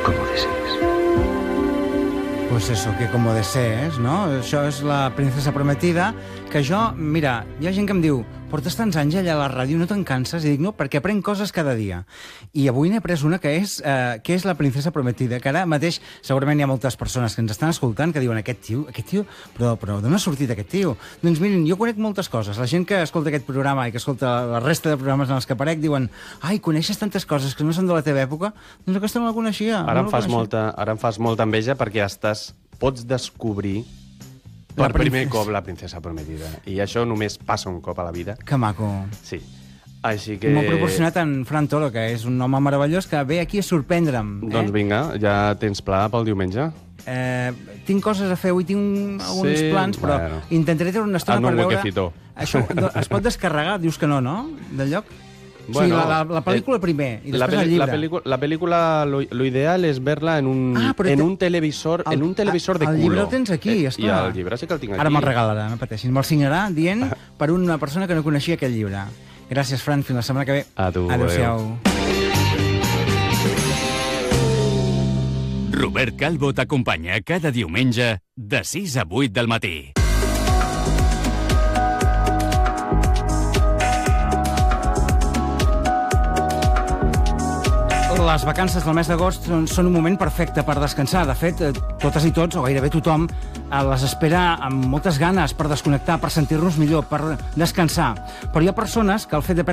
como desees. Pues eso, que como desees, no? Això és la princesa prometida, que jo, mira, hi ha gent que em diu, portes tants anys allà a la ràdio, no te'n canses? I dic, no, perquè aprenc coses cada dia. I avui n'he après una que és la princesa prometida, que ara mateix segurament hi ha moltes persones que ens estan escoltant que diuen, aquest tio, però d'on ha sortit aquest tio? Doncs mirin, jo conec moltes coses. La gent que escolta aquest programa i que escolta la resta de programes en els que aparec diuen, ai, coneixes tantes coses que no són de la teva època? Doncs aquesta no la coneixia. Ara em fas molta enveja perquè pots descobrir per primer cop la princesa prometida. I això només passa un cop a la vida. Que maco. Sí. Així que... M'ho ha proporcionat en Fran Toro, que és un home meravellós que ve aquí a sorprendre'm. Doncs vinga, ja tens pla pel diumenge? Tinc coses a fer, avui tinc alguns plans, però intentaré treure una estona per veure... Això es pot descarregar? Dius que no, del lloc? Bueno, o sigui, la pel·lícula primer, i després el llibre. La pel·lícula, lo ideal és verla en un televisor de culo. El llibre el tens aquí, esclar. I el llibre sí que el tinc aquí. Ara me'l regalarà, no pateixin. Me'l signarà dient per una persona que no coneixia aquest llibre. Gràcies, Fran. Fins la setmana que ve. A tu. Adéu-siau. Robert Calvo t'acompanya cada diumenge de 6 a 8 del matí. Les vacances del mes d'agost són un moment perfecte per descansar. De fet, totes i tots, o gairebé tothom, les espera amb moltes ganes per desconnectar, per sentir-nos millor, per descansar. Però hi ha persones que el fet de